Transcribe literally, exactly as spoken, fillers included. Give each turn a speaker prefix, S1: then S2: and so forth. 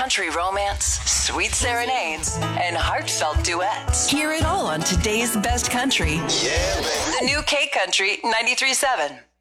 S1: country romance, sweet serenades, and heartfelt duets. Hear it all on today's best country.
S2: Yeah, baby.
S1: The new K Country ninety-three point seven.